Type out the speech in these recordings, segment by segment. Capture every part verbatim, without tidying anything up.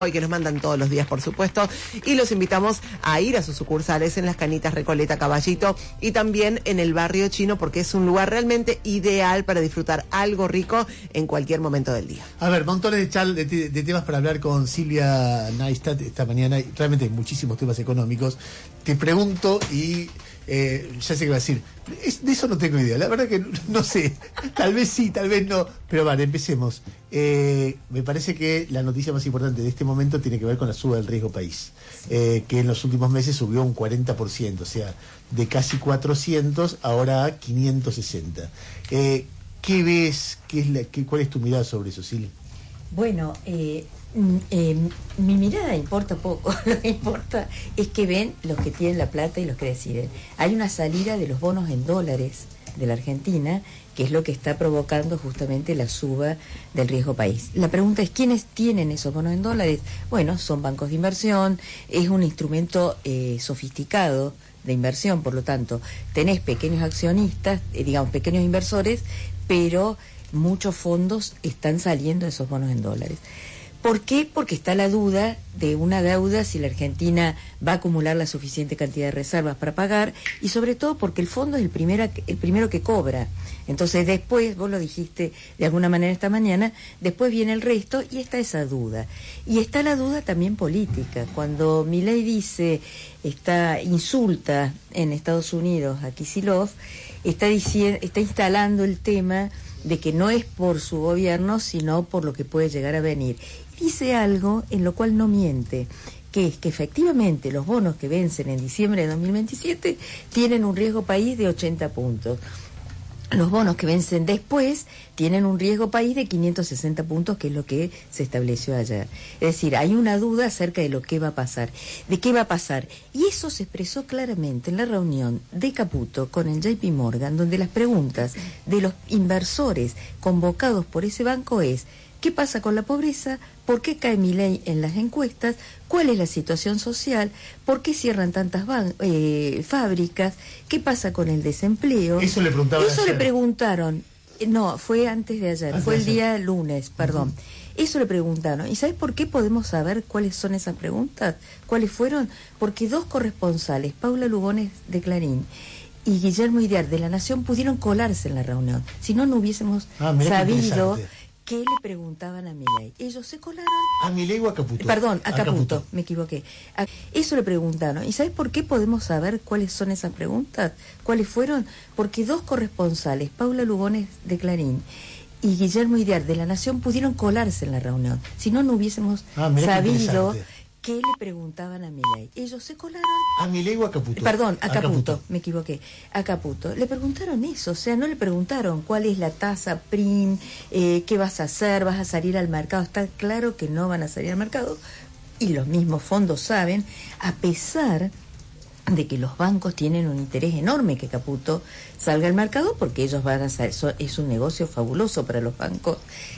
y que nos mandan todos los días, por supuesto, y los invitamos a ir a sus sucursales en Las Canitas, Recoleta, Caballito y también en el barrio chino, porque es un lugar realmente ideal para disfrutar algo rico en cualquier momento del día. A ver, montones de, chal, de, de temas para hablar con Silvia Neistat esta mañana, realmente hay muchísimos temas económicos. Te pregunto y eh, ya sé que va a decir, es, de eso no tengo idea, la verdad que no, no sé, tal vez sí, tal vez no, pero vale, empecemos. Eh, me parece que la noticia más importante de este momento tiene que ver con la suba del riesgo país, eh, que en los últimos meses subió un cuarenta por ciento, o sea, de casi cuatrocientos ahora a quinientos sesenta. Eh, ¿Qué ves? Qué es la, qué, ¿Cuál es tu mirada sobre eso, Silvia? Bueno, eh, eh, mi mirada importa poco, lo que importa es que ven los que tienen la plata y los que deciden. Hay una salida de los bonos en dólares de la Argentina, que es lo que está provocando justamente la suba del riesgo país. La pregunta es, ¿quiénes tienen esos bonos en dólares? Bueno, son bancos de inversión, es un instrumento eh, sofisticado de inversión, por lo tanto, tenés pequeños accionistas, eh, digamos, pequeños inversores, pero muchos fondos están saliendo de esos bonos en dólares. ¿Por qué? Porque está la duda de una deuda, si la Argentina va a acumular la suficiente cantidad de reservas para pagar, y sobre todo porque el fondo es el, primera, el primero que cobra. Entonces después, vos lo dijiste de alguna manera esta mañana, después viene el resto y está esa duda. Y está la duda también política. Cuando Milei dice, está insulta en Estados Unidos a Kicillof, está, diciendo, está instalando el tema de que no es por su gobierno, sino por lo que puede llegar a venir. Dice algo en lo cual no miente, que es que efectivamente los bonos que vencen en diciembre de dos mil veintisiete tienen un riesgo país de ochenta puntos. Los bonos que vencen después tienen un riesgo país de quinientos sesenta puntos, que es lo que se estableció ayer. Es decir, hay una duda acerca de lo que va a pasar, de qué va a pasar. Y eso se expresó claramente en la reunión de Caputo con el J P Morgan, donde las preguntas de los inversores convocados por ese banco es: ¿qué pasa con la pobreza? ¿Por qué cae Milei en las encuestas? ¿Cuál es la situación social? ¿Por qué cierran tantas ban- eh, fábricas? ¿Qué pasa con el desempleo? Eso le preguntaron. Eso le preguntaron. No, fue antes de ayer, Antes fue el de día lunes, perdón. Uh-huh. Eso le preguntaron. ¿Y sabes por qué podemos saber cuáles son esas preguntas? ¿Cuáles fueron? Porque dos corresponsales, Paula Lugones de Clarín y Guillermo Idiar de La Nación, pudieron colarse en la reunión. Si no, no hubiésemos ah, sabido qué le preguntaban a Milei. Ellos se colaron. ¿A Milei o a Caputo? Perdón, a, a Caputo, Caputo, me equivoqué. A... Eso le preguntaron. ¿Y sabes por qué podemos saber cuáles son esas preguntas? ¿Cuáles fueron? Porque dos corresponsales, Paula Lugones de Clarín y Guillermo Idiar de La Nación, pudieron colarse en la reunión. Si no, no hubiésemos ah, sabido qué le preguntaban a Milei. Ellos se colaron. ¿A Milei o a Caputo? Perdón, a, a Caputo, Caputo, me equivoqué. A Caputo. Le preguntaron eso, o sea, no le preguntaron cuál es la tasa P R I M, eh, qué vas a hacer, vas a salir al mercado. Está claro que no van a salir al mercado, y los mismos fondos saben, a pesar de que los bancos tienen un interés enorme que Caputo salga al mercado, porque ellos van a salir, es un negocio fabuloso para los bancos.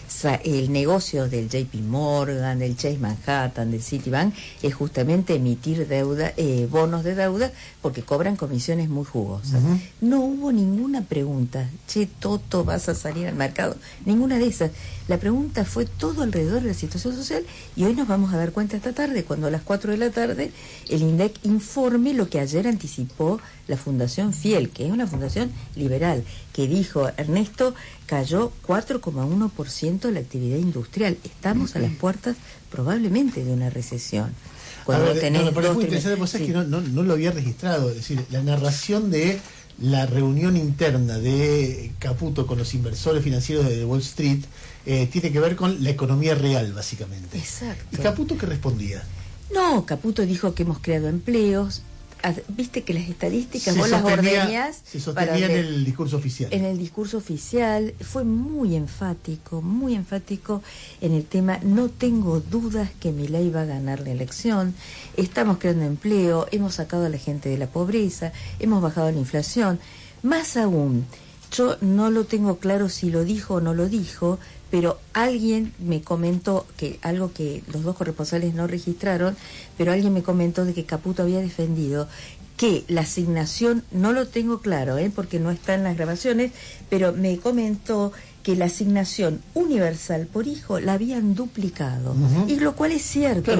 El negocio del J P Morgan, del Chase Manhattan, del Citibank, es justamente emitir deuda, eh, bonos de deuda, porque cobran comisiones muy jugosas. Uh-huh. No hubo ninguna pregunta, che, Toto, ¿vas a salir al mercado? Ninguna de esas. La pregunta fue todo alrededor de la situación social, y hoy nos vamos a dar cuenta esta tarde, cuando a las cuatro de la tarde el INDEC informe lo que ayer anticipó la Fundación Fiel, que es una fundación liberal, que dijo, Ernesto, cayó cuatro coma uno por ciento la actividad industrial. Estamos a las puertas probablemente de una recesión. Cuando a ver, tenés no, me parece muy interesante, vos sabés sí. que no, no, no lo había registrado, es decir, la narración de la reunión interna de Caputo con los inversores financieros de Wall Street eh, tiene que ver con la economía real, básicamente. Exacto. ¿Y Caputo qué respondía? No, Caputo dijo que hemos creado empleos. Viste que las estadísticas vos las ordeñás. Se sostenía en el discurso oficial. En el discurso oficial fue muy enfático, muy enfático en el tema. No tengo dudas que Milei va a ganar la elección. Estamos creando empleo, hemos sacado a la gente de la pobreza, hemos bajado la inflación. Más aún, yo no lo tengo claro si lo dijo o no lo dijo, pero alguien me comentó, que algo que los dos corresponsales no registraron, pero alguien me comentó de que Caputo había defendido que la asignación, no lo tengo claro, ¿eh? porque no está en las grabaciones, pero me comentó que la asignación universal por hijo la habían duplicado, uh-huh. y lo cual es cierto. Claro.